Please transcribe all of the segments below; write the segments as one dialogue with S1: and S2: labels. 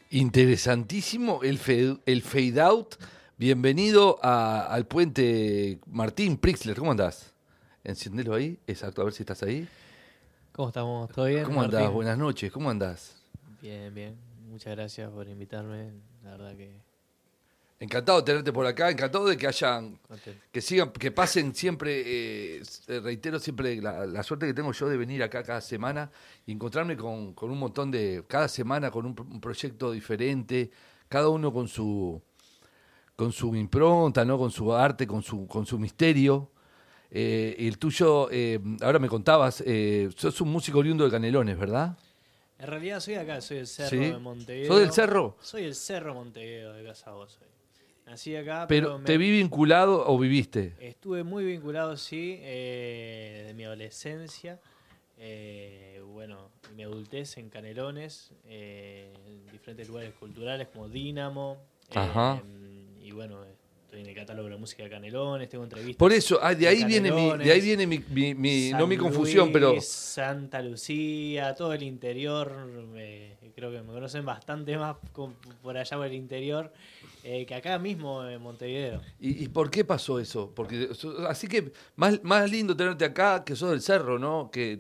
S1: Interesantísimo el fade out. Bienvenido al puente Martín Prixler. ¿Cómo andás? Encendelo ahí. Exacto, a ver si estás ahí.
S2: ¿Cómo estamos? ¿Todo bien,
S1: ¿Cómo andás?
S2: Martín?
S1: Buenas noches. ¿Cómo andás?
S2: Bien, bien. Muchas gracias por invitarme. La verdad que
S1: Encantado de tenerte por acá. Encantado de que
S2: contento.
S1: que sigan, que pasen siempre. Reitero siempre la suerte que tengo yo de venir acá cada semana y encontrarme con un montón cada semana con un proyecto diferente. Cada uno con su impronta, ¿no? Con su arte, con su misterio. El tuyo, ahora me contabas, sos un músico oriundo de Canelones, ¿verdad?
S2: En realidad soy acá, soy del Cerro de
S1: Sí. ¿Sos del
S2: Montevideo.
S1: Cerro?
S2: Soy del Cerro Montevideo de Casa Vos. Nací acá,
S1: Pero
S2: pero
S1: ¿te vi vinculado o viviste?
S2: estuve muy vinculado, sí, desde mi adolescencia. Bueno, mi adultez en Canelones, en diferentes lugares culturales como Dínamo.
S1: Ajá.
S2: Y bueno, estoy en el catálogo de la música de Canelones, tengo
S1: Por
S2: entrevistas
S1: eso, de
S2: en
S1: ahí viene
S2: Canelones.
S1: no mi
S2: San
S1: confusión,
S2: Luis,
S1: pero
S2: Santa Lucía, todo el interior, creo que me conocen bastante más por allá por el interior que acá mismo en Montevideo.
S1: ¿y por qué pasó eso? Porque así que más lindo tenerte acá que sos del Cerro, ¿no? Que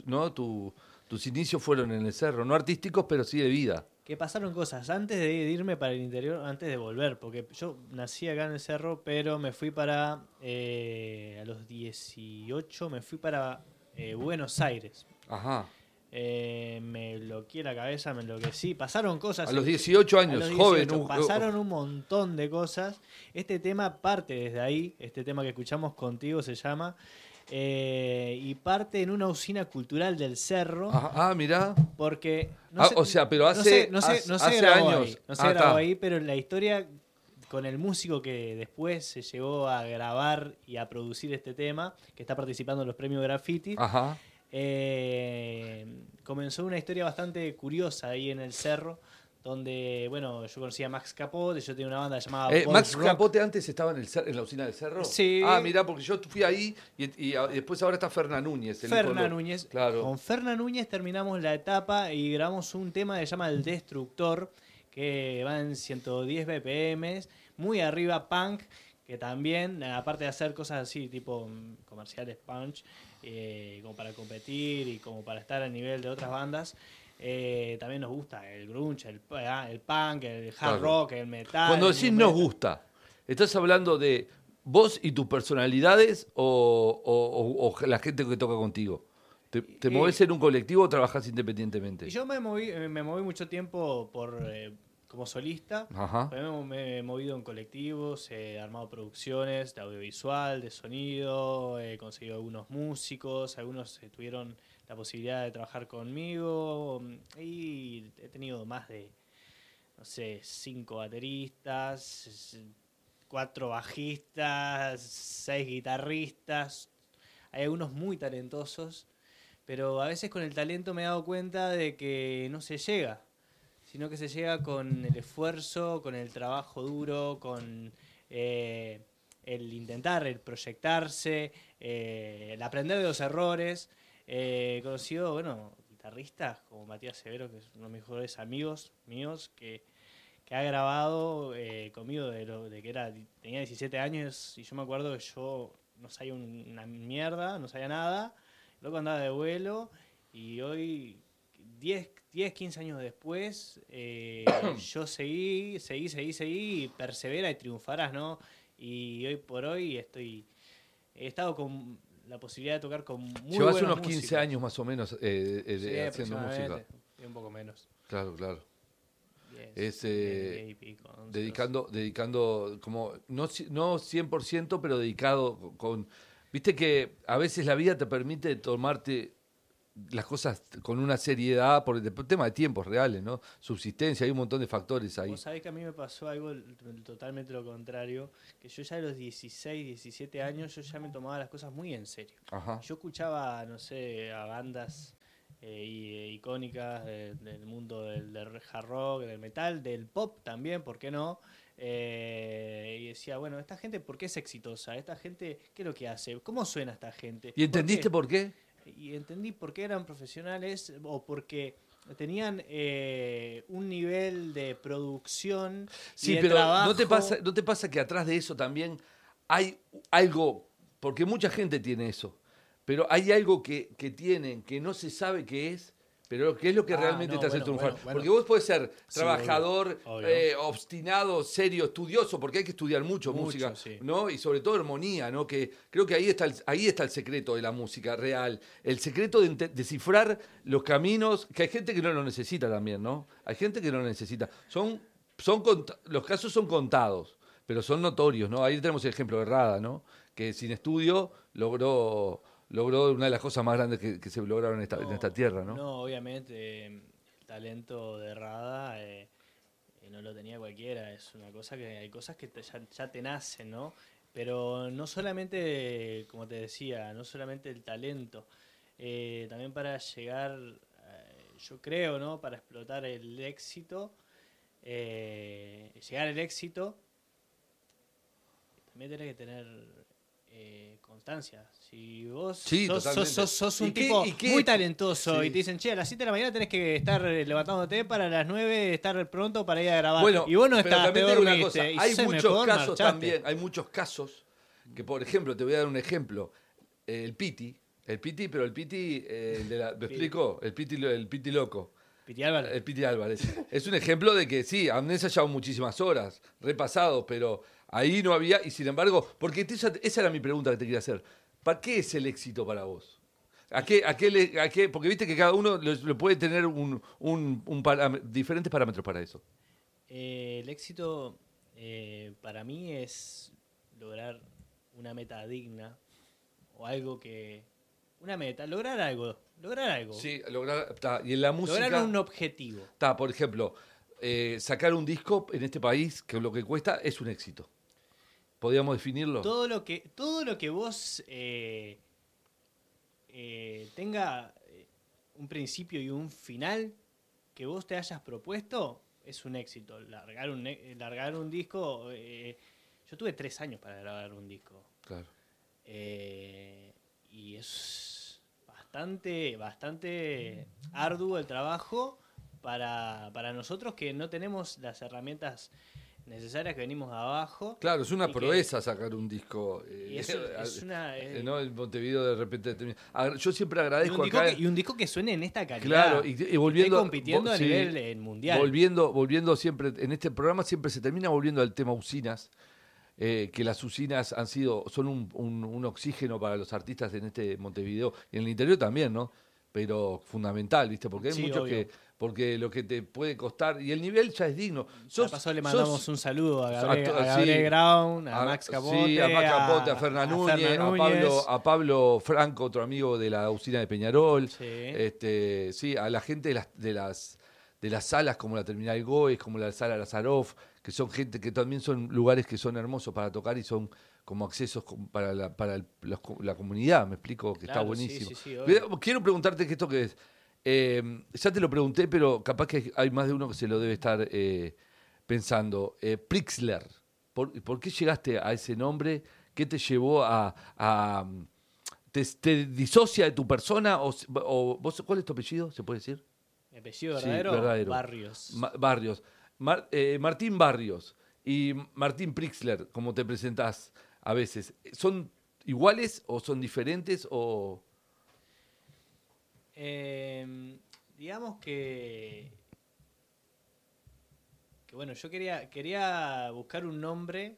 S1: tus inicios fueron en el Cerro, no artísticos, pero sí de vida.
S2: Que pasaron cosas antes de irme para el interior, antes de volver, porque yo nací acá en el cerro, pero me fui a los 18 me fui para Buenos Aires.
S1: Ajá.
S2: Me bloqueé la cabeza, me enloquecí. Pasaron
S1: A
S2: cosas
S1: los 18
S2: a los
S1: años, joven.
S2: 18. Pasaron un montón de cosas. Este tema parte desde ahí. Este tema que escuchamos contigo se llama. Y parte en una usina cultural del Cerro.
S1: Ajá, mirá.
S2: Porque
S1: O sea, pero
S2: no se
S1: hace
S2: grabó
S1: años.
S2: ahí. No se grabó
S1: Está.
S2: ahí, pero la historia con el músico que después se llevó a grabar y a producir este tema, que está participando en los premios Graffiti.
S1: Ajá.
S2: Comenzó una historia bastante curiosa ahí en el Cerro, donde, bueno, yo conocía a Max Capote, yo tenía una banda llamada
S1: Max
S2: Boys Rock.
S1: Capote antes estaba en la usina del Cerro.
S2: Sí.
S1: Ah, mirá, porque yo fui ahí y después ahora está Fernan Núñez.
S2: Fernan Núñez.
S1: Claro.
S2: Con Fernan Núñez terminamos la etapa y grabamos un tema que se llama El Destructor, que va en 110 BPM, muy arriba punk, que también, aparte de hacer cosas así, tipo comerciales punch, como para competir y como para estar a nivel de otras bandas, también nos gusta el grunge, el punk, el hard
S1: Claro.
S2: rock, el metal.
S1: Cuando
S2: el
S1: decís
S2: nu
S1: nos
S2: metal.
S1: gusta, ¿estás hablando de vos y tus personalidades o la gente que toca contigo? ¿Te movés en un colectivo o trabajás independientemente?
S2: Y yo me moví mucho tiempo como solista.
S1: Ajá.
S2: Me he movido en colectivos, he armado producciones de audiovisual, de sonido, he conseguido algunos músicos, algunos tuvieron la posibilidad de trabajar conmigo y he tenido más de, no sé, 5 bateristas, 4 bajistas, 6 guitarristas. Hay algunos muy talentosos, pero a veces con el talento me he dado cuenta de que no se llega, sino que se llega con el esfuerzo, con el trabajo duro, con el intentar, el proyectarse, el aprender de los errores. He conocido, bueno, guitarristas como Matías Severo, que es uno de mis mejores amigos míos, que ha grabado conmigo de que tenía 17 años y yo me acuerdo que yo no sabía una mierda, no sabía nada, luego andaba de vuelo y hoy 15 años después, yo seguí, y persevera y triunfarás, ¿no? Y hoy por hoy he estado con la posibilidad de tocar con muy
S1: Llevas
S2: buenos
S1: unos 15
S2: músicos.
S1: años más o menos
S2: Sí,
S1: haciendo música.
S2: aproximadamente, y un poco menos.
S1: Claro, claro.
S2: 10,
S1: Es
S2: 10 y pico, 11,
S1: dedicando como, no 100%, pero dedicado con... Viste que a veces la vida te permite tomarte las cosas con una seriedad por el tema de tiempos reales, ¿no? Subsistencia, hay un montón de factores ahí.
S2: Vos sabés que a mí me pasó algo totalmente lo contrario, que yo ya a los 16, 17 años yo ya me tomaba las cosas muy en serio.
S1: Ajá.
S2: Yo escuchaba, no sé, a bandas icónicas del mundo del hard rock, del metal, del pop también, ¿por qué no? Y decía, bueno, esta gente, ¿por qué es exitosa? ¿Esta gente qué es lo que hace? ¿Cómo suena esta gente?
S1: ¿Y entendiste por qué?
S2: Y entendí por qué eran profesionales o porque tenían un nivel de producción
S1: Sí,
S2: y de
S1: pero
S2: trabajo.
S1: ¿no te pasa que atrás de eso también hay algo? Porque mucha gente tiene eso, pero hay algo que tienen que no se sabe qué es, pero que es lo que realmente te hace triunfar.
S2: Bueno.
S1: Porque vos podés ser
S2: Sí,
S1: trabajador,
S2: obvio.
S1: obstinado, serio, estudioso, porque hay que estudiar mucho música,
S2: Sí.
S1: ¿no? Y sobre todo armonía, ¿no? Que creo que ahí está el secreto de la música real. El secreto de descifrar los caminos, que hay gente que no lo necesita también, ¿no? Hay gente que no lo necesita. Los casos son contados, pero son notorios, ¿no? Ahí tenemos el ejemplo de Rada, ¿no? Que sin estudio logró una de las cosas más grandes que se lograron en esta tierra, ¿no?
S2: No, obviamente el talento de Rada no lo tenía cualquiera. Es una cosa que hay cosas que ya te nacen, ¿no? Pero no solamente, como te decía, no solamente el talento. También para llegar, yo creo, ¿no? Para explotar el éxito, llegar al éxito, también tenés que tener constancia. Si vos
S1: Sí,
S2: sos un
S1: ¿Y qué-
S2: tipo
S1: y qué-
S2: muy talentoso
S1: Sí.
S2: y te dicen, che, a las 7 de la mañana tenés que estar levantándote para las 9 estar pronto para ir a grabar.
S1: Bueno,
S2: Y vos no
S1: pero
S2: estás, te
S1: también te digo una
S2: dormiste.
S1: cosa,
S2: Y
S1: hay
S2: sos el
S1: muchos
S2: mejor,
S1: casos
S2: marchaste.
S1: también, hay muchos casos que, por ejemplo, te voy a dar un ejemplo. El Piti, pero el Piti, ¿me explico? El Piti loco.
S2: Piti Álvarez.
S1: El Piti Álvarez. Es un ejemplo de que sí, han ensayado muchísimas horas, repasado, pero ahí no había, y sin embargo, porque esa era mi pregunta que te quería hacer. ¿Para qué es el éxito para vos? Porque viste que cada uno lo puede tener diferentes parámetros para eso.
S2: El éxito para mí es lograr una meta digna o algo que... Una meta, lograr algo.
S1: Sí, y en la música.
S2: Lograr un objetivo.
S1: Por ejemplo, sacar un disco en este país, que lo que cuesta es un éxito. ¿Podríamos definirlo?
S2: Todo lo que vos tenga un principio y un final que vos te hayas propuesto es un éxito. Largar un disco, yo tuve 3 años para grabar un disco.
S1: Claro.
S2: Y es bastante arduo el trabajo para nosotros que no tenemos las herramientas necesarias, que venimos de abajo.
S1: Claro, es una
S2: y
S1: proeza sacar un disco.
S2: Y es una...
S1: ¿no? En Montevideo de repente termina. Yo siempre agradezco
S2: y un disco que suene en esta calidad.
S1: Claro, y volviendo.
S2: Esté compitiendo a nivel mundial.
S1: Volviendo siempre, en este programa siempre se termina volviendo al tema usinas. Que las usinas son un oxígeno para los artistas en este Montevideo y en el interior también, ¿no? Pero fundamental, ¿viste? Porque hay muchos
S2: obvio.
S1: porque lo que te puede costar, y el nivel ya es digno.
S2: De paso le mandamos un saludo a Gabriel Brown, a Max Capote,
S1: sí, a Max Capote, a Fernan Núñez, a Pablo Franco, otro amigo de la usina de Peñarol, sí, a la gente de las salas como la Terminal Goes, como la Sala Lazaroff, que son gente que también son lugares que son hermosos para tocar y son como accesos para la comunidad, me explico, que está buenísimo.
S2: Sí,
S1: quiero preguntarte que esto que es, ya te lo pregunté, pero capaz que hay más de uno que se lo debe estar pensando. Prixler, ¿por qué llegaste a ese nombre? ¿Qué te llevó ¿Te disocia de tu persona? ¿O vos, cuál es tu apellido? ¿Se puede decir?
S2: Mi apellido
S1: Sí,
S2: verdadero, Barrios.
S1: Barrios. Martín Barrios y Martín Prixler, como te presentás a veces, ¿son iguales o son diferentes o...?
S2: Digamos que bueno, yo quería buscar un nombre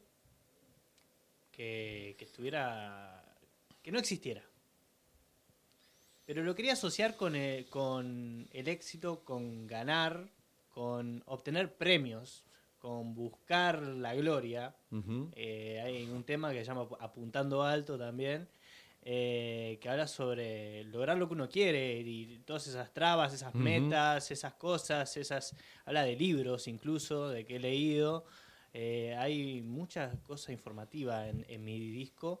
S2: que estuviera, que no existiera, pero lo quería asociar con el éxito, con ganar, con obtener premios, con buscar la gloria.
S1: Uh-huh.
S2: Hay un tema que se llama Apuntando Alto también, que habla sobre lograr lo que uno quiere y todas esas trabas, esas metas, esas cosas, habla de libros incluso, de que he leído. Hay muchas cosas informativas en mi disco.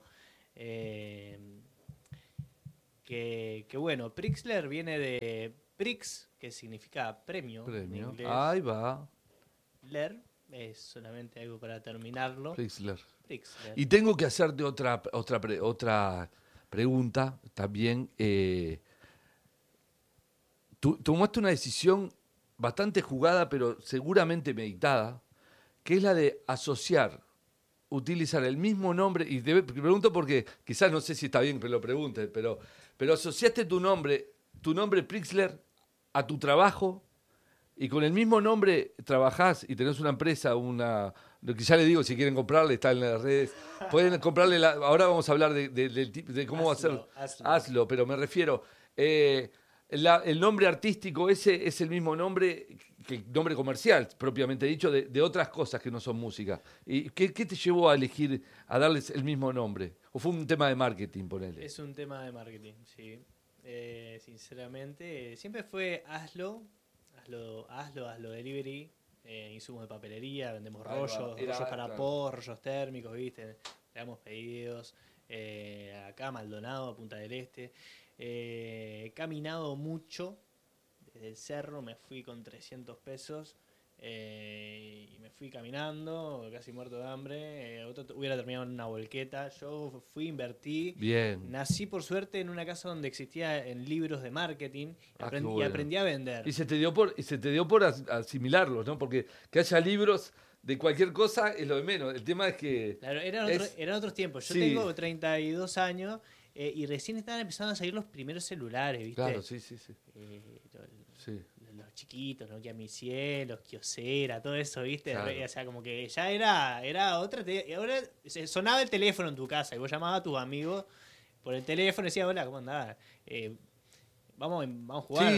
S2: Que bueno, Prixler viene de Prix, que significa premio. En inglés.
S1: Ahí va.
S2: Ler es solamente algo para terminarlo.
S1: Prixler.
S2: Prixler.
S1: Y tengo que hacerte otra pregunta también. tomaste una decisión bastante jugada, pero seguramente meditada, que es la de utilizar el mismo nombre, y te pregunto porque quizás no sé si está bien que lo preguntes, pero asociaste tu nombre Prixler, a tu trabajo, y con el mismo nombre trabajás y tenés una empresa, lo que ya le digo, si quieren comprarle, está en las redes, pueden comprarle, ahora vamos a hablar de cómo va a ser, hazlo, pero me refiero, el nombre artístico ese es el mismo nombre que el nombre comercial, propiamente dicho, de otras cosas que no son música. ¿Y qué te llevó a elegir, a darles el mismo nombre? ¿O fue un tema de marketing, ponele?
S2: Es un tema de marketing, sí. Sinceramente, siempre fue hazlo delivery, insumos de papelería, vendemos rollos para rollos térmicos, ¿viste? Le damos pedidos, acá Maldonado, Punta del Este. He caminado mucho, desde el cerro me fui con 300 pesos y me fui caminando, casi muerto de hambre. Hubiera terminado en una volqueta. Yo invertí.
S1: Bien.
S2: Nací por suerte en una casa donde existía en libros de marketing y aprendí a vender.
S1: Y se te dio por asimilarlos, ¿no? Porque que haya libros de cualquier cosa es lo de menos. El tema es que...
S2: Claro, eran otros tiempos. Yo tengo 32 años y recién estaban empezando a salir los primeros celulares, ¿viste?
S1: Claro, sí.
S2: Los chiquitos, Nokia Mi Cielo, los Kyocera, todo eso, ¿viste?
S1: Claro.
S2: O sea, como que ya era otra... Ahora sonaba el teléfono en tu casa y vos llamabas a tus amigos por el teléfono y decías, hola, ¿cómo andás? Vamos a jugar.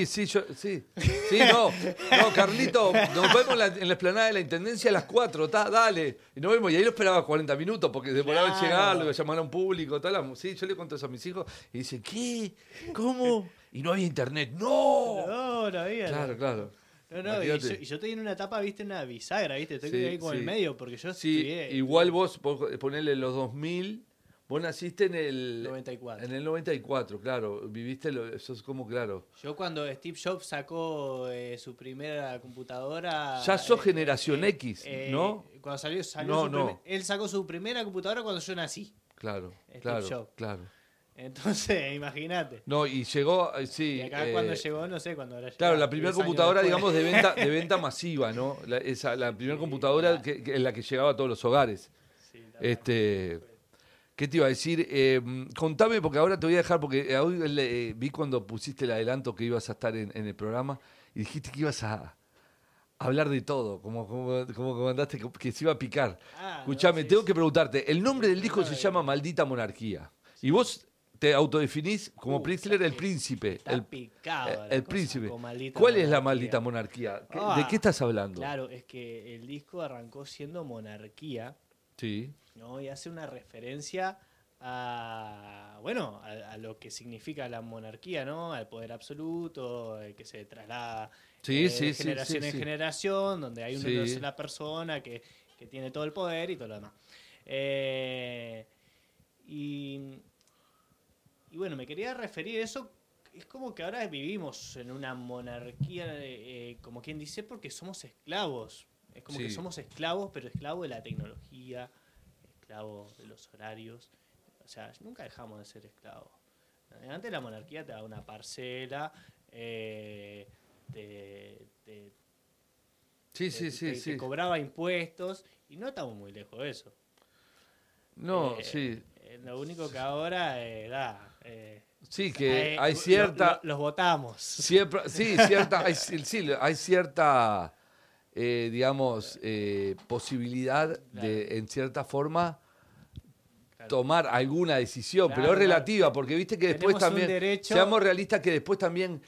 S1: No, Carlito, nos vemos en la explanada de la Intendencia a las 4, dale. Y nos vemos, y ahí lo esperaba 40 minutos, porque demoraba en llegar, lo iba a llamar a un público, sí, yo le cuento eso a mis hijos, y dicen, ¿qué? ¿Cómo? Y no había internet, ¡no!
S2: No había.
S1: Claro.
S2: No, y yo estoy en una etapa, viste, una bisagra, viste, estoy ahí como en el medio, porque yo estudié.
S1: Igual vos ponele los 2000... Vos naciste en el
S2: 94.
S1: En el 94, claro. Viviste eso es como claro.
S2: Yo cuando Steve Jobs sacó su primera computadora...
S1: Ya sos generación X, ¿no?
S2: Cuando salió él sacó su primera computadora cuando yo nací.
S1: Claro.
S2: Entonces, imagínate.
S1: No, y llegó, sí.
S2: Y acá cuando llegó, no sé cuándo habrá llegado.
S1: Claro, la primera computadora, digamos, de venta masiva, ¿no? La primera computadora en la que llegaba a todos los hogares.
S2: Sí,
S1: ¿Qué te iba a decir? Contame, porque ahora te voy a dejar, porque hoy vi cuando pusiste el adelanto que ibas a estar en el programa y dijiste que ibas a hablar de todo, como mandaste que se iba a picar. Escuchame, tengo que preguntarte, el nombre del disco se llama Maldita Monarquía. Y vos te autodefinís como Prixler el príncipe. El príncipe. ¿Cuál es la maldita monarquía? ¿De qué estás hablando?
S2: Claro, es que el disco arrancó siendo Monarquía.
S1: Sí.
S2: ¿No? Y hace una referencia a lo que significa la monarquía, ¿no? Al poder absoluto, que se traslada de generación en generación, donde hay una sola persona que tiene todo el poder y todo lo demás. Y bueno, me quería referir a eso. Es como que ahora vivimos en una monarquía, como quien dice, porque somos esclavos. Es como que somos esclavos, pero esclavos de la tecnología, esclavos de los horarios. O sea, nunca dejamos de ser esclavos. Antes la monarquía te daba una parcela, te cobraba impuestos, y no estamos muy lejos de eso.
S1: No,
S2: Lo único que ahora
S1: sí, que hay cierta...
S2: Los votamos.
S1: Hay cierta... digamos, posibilidad de, en cierta forma, tomar alguna decisión, pero es relativa, porque viste que después también, seamos realistas, que después también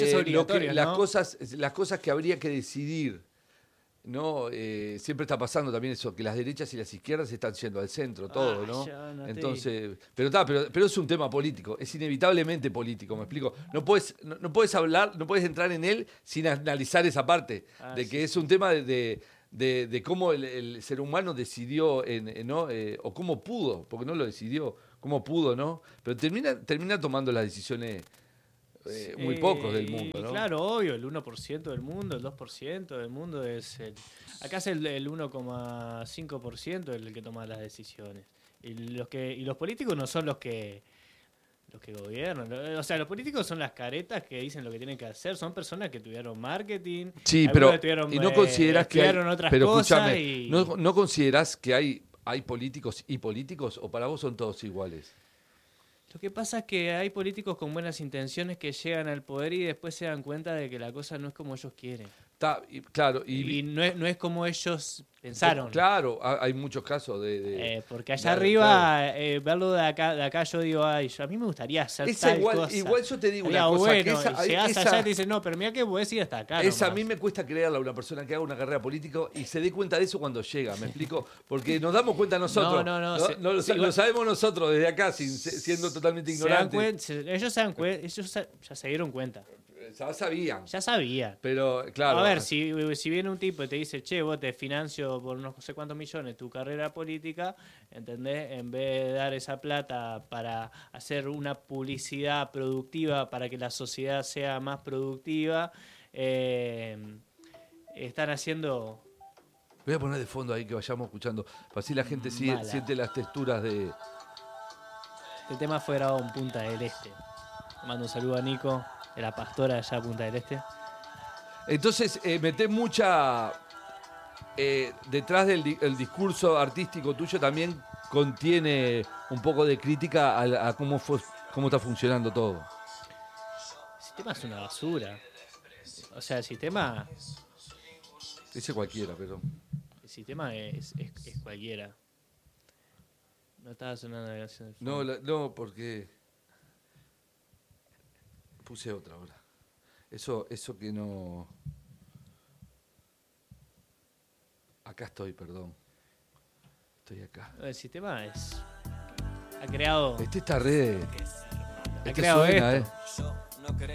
S1: las cosas que habría que decidir, ¿no? Siempre está pasando también eso, que las derechas y las izquierdas están yendo al centro, todo, ¿no? Entonces, pero es un tema político, es inevitablemente político, ¿me explico? No puedes hablar, no puedes entrar en él sin analizar esa parte, que es un tema de cómo el ser humano decidió, ¿no? O cómo pudo, porque no lo decidió, cómo pudo, ¿no? Pero termina tomando las decisiones muy pocos del mundo, ¿no?
S2: Claro, obvio, el 1% del mundo, el 2% del mundo acá es el 1,5% el que toma las decisiones. Y los políticos no son los que Los que gobiernan. O sea, los políticos son las caretas que dicen lo que tienen que hacer. Son personas que tuvieron marketing.
S1: Sí, pero
S2: tuvieron,
S1: y no consideras que hay,
S2: otras
S1: pero
S2: cosas
S1: escúchame,
S2: y...
S1: no consideras que hay políticos y políticos, o para vos son todos iguales.
S2: Lo que pasa es que hay políticos con buenas intenciones que llegan al poder y después se dan cuenta de que la cosa no es como ellos quieren.
S1: Claro,
S2: Y no es como ellos pensaron.
S1: Claro, hay muchos casos de
S2: porque allá
S1: claro,
S2: arriba, verlo de acá yo digo, ay, a mí me gustaría hacer tal cosa.
S1: Igual yo te digo
S2: Sería
S1: una cosa,
S2: bueno,
S1: que
S2: llegás allá y te dicen, no, pero mira que podés ir hasta acá.
S1: Esa a
S2: nomás.
S1: mí me cuesta creerla a una persona que haga una carrera política y se dé cuenta de eso cuando llega, ¿me explico? Porque nos damos cuenta nosotros. Lo sabemos nosotros desde acá, siendo totalmente ignorantes.
S2: Ellos se dan cuenta, ellos ya se dieron cuenta.
S1: Ya sabían.
S2: Ya sabían.
S1: Pero, claro.
S2: A ver, si viene un tipo y te dice, che, vos te financio por no sé cuántos millones tu carrera política, ¿entendés? En vez de dar esa plata para hacer una publicidad productiva para que la sociedad sea más productiva, están haciendo...
S1: Voy a poner de fondo ahí que vayamos escuchando, para así la gente siente las texturas de...
S2: Este tema fue grabado en Punta del Este. Le mando un saludo a Nico, de la Pastora allá a Punta del Este.
S1: Entonces, metés mucha... detrás del el discurso artístico tuyo también contiene un poco de crítica a cómo está funcionando todo.
S2: El sistema es una basura. O sea, el sistema...
S1: Dice cualquiera, pero...
S2: El sistema es cualquiera. No estaba sonando la canción.
S1: No, porque... Puse otra ahora. Eso que no... Acá estoy, perdón. Estoy acá.
S2: El sistema ha creado...
S1: Está re...
S2: Ha creado
S1: suena,
S2: esto.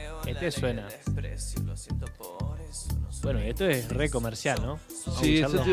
S2: Suena. Bueno, esto es re comercial, ¿no?
S1: Sí, esto